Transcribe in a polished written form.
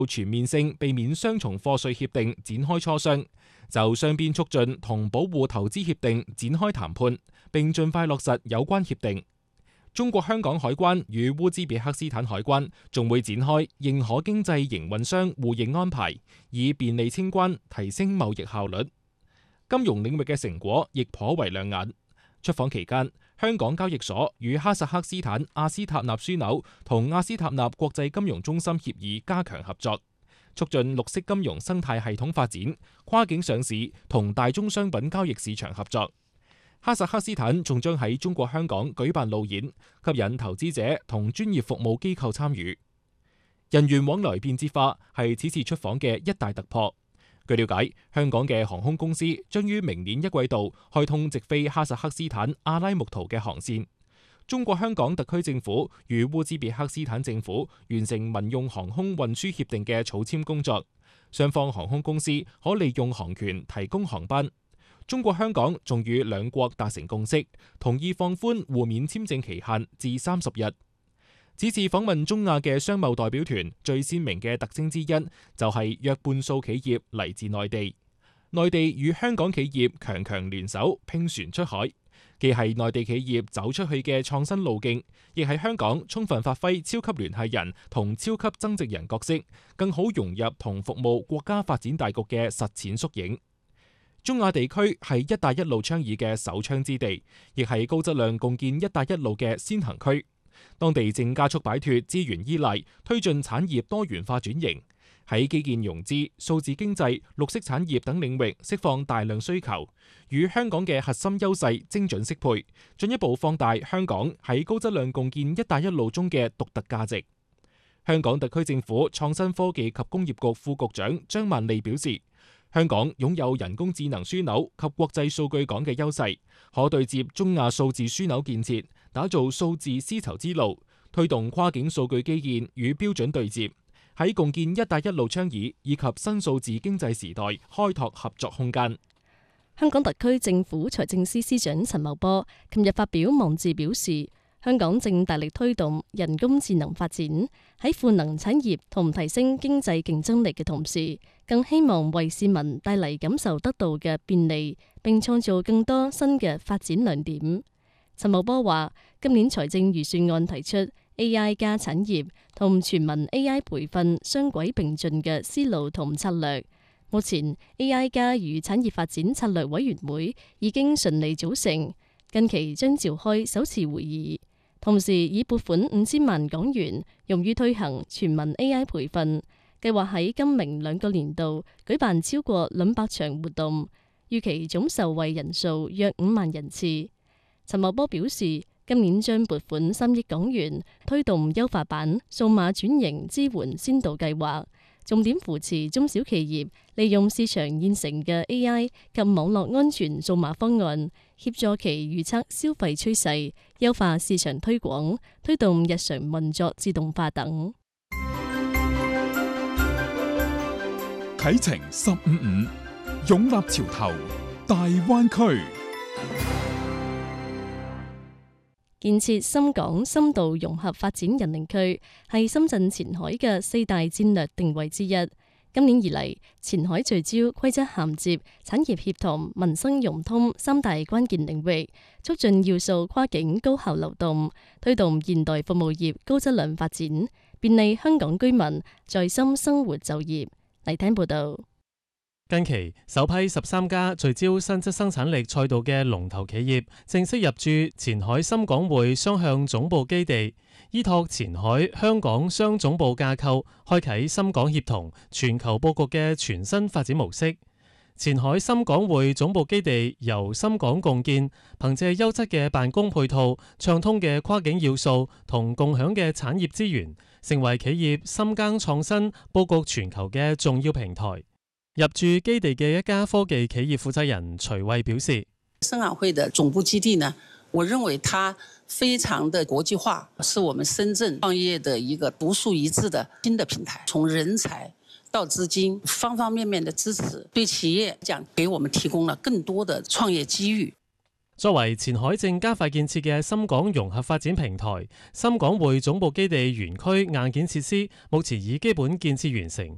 全面性避免雙重課稅協定展開磋商，就雙邊促進同保護投資協定展開談判，並盡快落實有關協定。中國香港海關與烏茲別克斯坦海關仲會展開認可經濟營運商互認安排，以便利清關，提升貿易效率。金融領域嘅成果亦頗為亮眼。出訪期間，香港交易所與哈薩克斯坦阿斯塔納樞紐同阿斯塔納國際金融中心協議加強合作，促進綠色金融生態系統發展、跨境上市同大宗商品交易市場合作。哈薩克斯坦仲將喺中國香港舉辦路演，吸引投資者同專業服務機構參與。人員往來便捷化係此次出訪嘅一大突破。據了解，香港嘅航空公司將於明年一季度開通直飛哈薩克斯坦阿拉木圖嘅航線。中國香港特區政府與烏茲別克斯坦政府完成民用航空運輸協定嘅草簽工作，雙方航空公司可利用航權提供航班。中國香港仲與兩國達成共識，同意放寬互免簽證期限至30日。此次訪問中亞嘅商貿代表團最鮮明嘅特徵之一，就係約半數企業嚟自內地。內地與香港企業強強聯手拼船出海，既係內地企業走出去嘅創新路徑，亦係香港充分發揮超級聯繫人同超級增值人角色，更好融入同服務國家發展大局嘅實踐縮影。中亞地區係一帶一路倡議嘅首倡之地，亦係高質量共建一帶一路嘅先行區。當地正加速擺脫資源依賴，推進產業多元化轉型，喺基建融資、數字經濟、綠色產業等領域釋放大量需求，與香港嘅核心優勢精準適配，進一步放大香港喺高質量共建一帶一路中嘅獨特價值。香港特區政府創新科技及工業局副局長張萬利表示，香港擁有人工智能樞紐及國際數據港嘅優勢，可對接中亞數字樞紐建設，打造數字絲綢之路，推動跨境數據基建與標準對接，喺共建一帶一路倡議以及新數字經濟時代開拓合作空間。 香港特區政府財政司司長陳茂波琴日發表網誌表示，香港正大力推動人工智能發展，喺賦能產業同提升經濟競爭力嘅同時，更希望為市民帶嚟感受得到嘅便利，並創造更多新嘅發展亮點。陳茂波話，今年財政預算案提出 AI 加產業同全民 AI 培訓雙軌並進嘅思路同策略。目前 AI 加與產業發展策略委員會已經順利組成，近期將召開首次會議，同時以撥款5000萬港元用於推行全民 AI 培訓，計劃喺今明兩個年度舉辦超過200場活動，預期總受惠人數約5萬人次。陳茂波表示，今年將撥款3億港元推動優化版數碼轉型支援先導計劃，重點扶持中小企業利用市場現成嘅 AI 及網絡安全數碼方案，協助其預測消費趨勢，優化市場推廣，推動日常運作自動化等。 啟程155，擁立潮頭，大灣區。 建設深港深度融合發展人領區係深圳前海嘅4大戰略定位之一。今年以嚟，前海聚焦規則銜接、產業協同、民生融通3大關鍵領域，促進要素跨境高效流動，推動現代服務業高質量發展，便利香港居民在深生活就業。嚟聽報道。 近期首批13家聚焦新質生產力賽道嘅龍頭企業正式入駐前海深港匯雙向總部基地，依託前海香港雙總部架構，開啟深港協同、全球佈局嘅全新發展模式。前海深港匯總部基地由深港共建，憑借優質嘅辦公配套、暢通嘅跨境要素同共享嘅產業資源，成為企業深耕創新、佈局全球嘅重要平台。入駐基地嘅一家科技企業負責人徐慧表示， 深港匯的總部基地呢，我認為它非常的國際化，是我們深圳創業的一個獨樹一幟的新的平台。從人才到資金方方面面的支持，對企業講給我們提供了更多的創業機遇。 作為前海正加快建設嘅深港融合發展平台，深港匯總部基地園區硬件設施目前已基本建設完成。